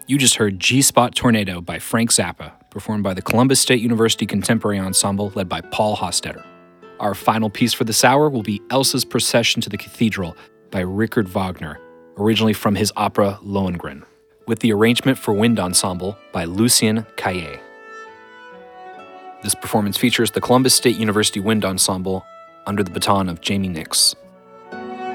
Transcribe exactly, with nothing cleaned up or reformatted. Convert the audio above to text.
You just heard G-Spot Tornado by Frank Zappa, performed by the Columbus State University Contemporary Ensemble led by Paul Hostetter. Our final piece for this hour will be Elsa's Procession to the Cathedral by Richard Wagner, originally from his opera Lohengrin, with the arrangement for wind ensemble by Lucien Caillet. This performance features the Columbus State University Wind Ensemble under the baton of Jamie Nix.